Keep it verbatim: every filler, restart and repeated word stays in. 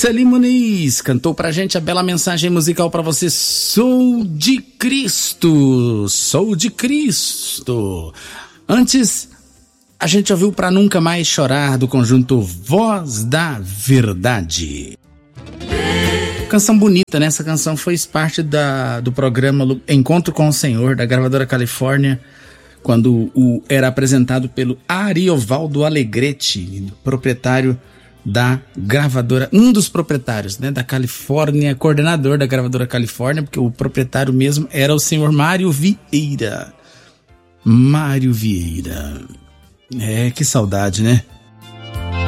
Sueli Muniz cantou pra gente a bela mensagem musical pra você. Sou de Cristo, sou de Cristo. Antes, a gente ouviu Pra Nunca Mais Chorar, do conjunto Voz da Verdade. Canção bonita, né? Essa canção fez parte da, do programa Encontro com o Senhor, da gravadora Califórnia, quando o, era apresentado pelo Ariovaldo Alegrete, proprietário da gravadora, um dos proprietários, né, da Califórnia, coordenador da gravadora Califórnia, porque o proprietário mesmo era o senhor Mário Vieira. Mário Vieira. É, que saudade, né?